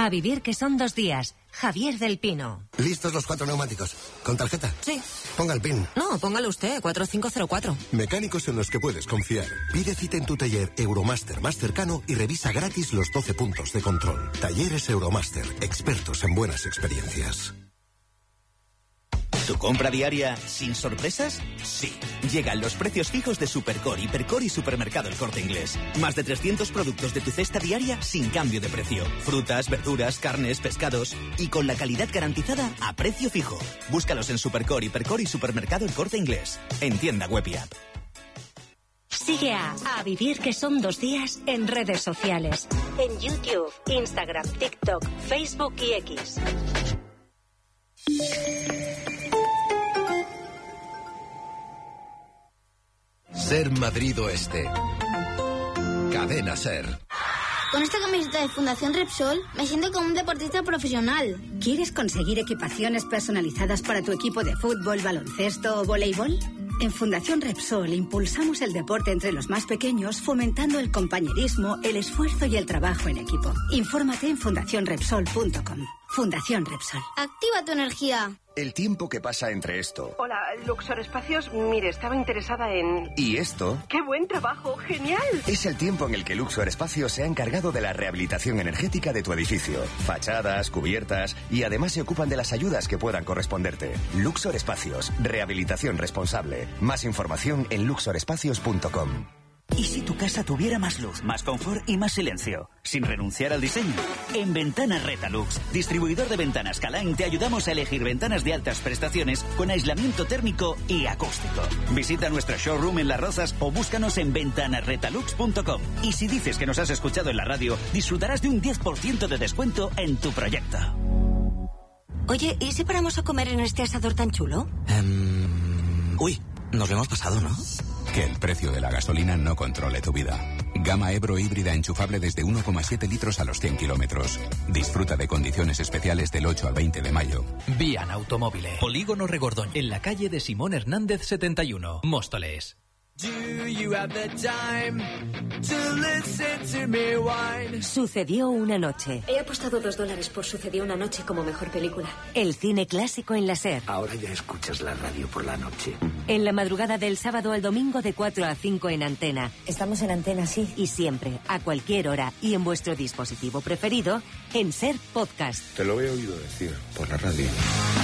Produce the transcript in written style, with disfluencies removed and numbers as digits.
A vivir que son 2 días. Javier del Pino. ¿Listos los 4 neumáticos? ¿Con tarjeta? Sí. Ponga el PIN. No, póngalo usted, 4504. Mecánicos en los que puedes confiar. Pide cita en tu taller Euromaster más cercano y revisa gratis los 12 puntos de control. Talleres Euromaster, expertos en buenas experiencias. ¿Tu compra diaria sin sorpresas? Sí. Llegan los precios fijos de Supercore, Hipercore y Supermercado El Corte Inglés. Más de 300 productos de tu cesta diaria sin cambio de precio. Frutas, verduras, carnes, pescados y con la calidad garantizada a precio fijo. Búscalos en Supercore, Hipercore y Supermercado El Corte Inglés. En tienda web y app. Sigue a Vivir que son 2 días en redes sociales. En YouTube, Instagram, TikTok, Facebook y X. Ser Madrid Oeste. Cadena Ser. Con esta camiseta de Fundación Repsol me siento como un deportista profesional. ¿Quieres conseguir equipaciones personalizadas para tu equipo de fútbol, baloncesto o voleibol? En Fundación Repsol impulsamos el deporte entre los más pequeños, fomentando el compañerismo, el esfuerzo y el trabajo en equipo. Infórmate en fundacionrepsol.com. Fundación Repsol. Activa tu energía. El tiempo que pasa entre esto. Hola, Luxor Espacios. Mire, estaba interesada en... ¿Y esto? ¡Qué buen trabajo! ¡Genial! Es el tiempo en el que Luxor Espacios se ha encargado de la rehabilitación energética de tu edificio. Fachadas, cubiertas y además se ocupan de las ayudas que puedan corresponderte. Luxor Espacios. Rehabilitación responsable. Más información en luxorespacios.com. ¿Y si tu casa tuviera más luz, más confort y más silencio? Sin renunciar al diseño. En Ventanas Retalux, distribuidor de ventanas Calain, te ayudamos a elegir ventanas de altas prestaciones con aislamiento térmico y acústico. Visita nuestro showroom en Las Rozas o búscanos en ventanasretalux.com. Y si dices que nos has escuchado en la radio, disfrutarás de un 10% de descuento en tu proyecto. Oye, ¿y si paramos a comer en este asador tan chulo? Uy, nos lo hemos pasado, ¿no? Que el precio de la gasolina no controle tu vida. Gama Ebro híbrida enchufable desde 1,7 litros a los 100 kilómetros. Disfruta de condiciones especiales del 8 al 20 de mayo. Vian Automóviles. Polígono Regordón, en la calle de Simón Hernández 71, Móstoles. Sucedió una noche. He apostado $2 por Sucedió una noche como mejor película. El cine clásico en la SER. Ahora ya escuchas la radio por la noche. En la madrugada del sábado al domingo de 4 a 5 en Antena. Estamos en Antena, sí. Y siempre, a cualquier hora y en vuestro dispositivo preferido, en SER Podcast. Te lo he oído decir por la radio.